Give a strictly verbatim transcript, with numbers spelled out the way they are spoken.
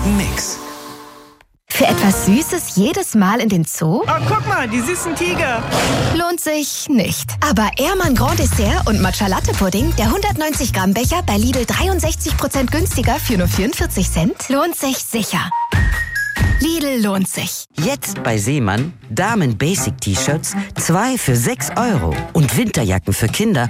Mix. Für etwas Süßes jedes Mal in den Zoo? Oh, guck mal, die süßen Tiger. Lohnt sich nicht. Aber Ehrmann Grand Dessert und Matcha Latte Pudding, der hundertneunzig Gramm Becher bei Lidl dreiundsechzig Prozent günstiger für nur vierundvierzig Cent, lohnt sich sicher. Lidl lohnt sich. Jetzt bei Seemann Damen Basic T-Shirts zwei für sechs Euro und Winterjacken für Kinder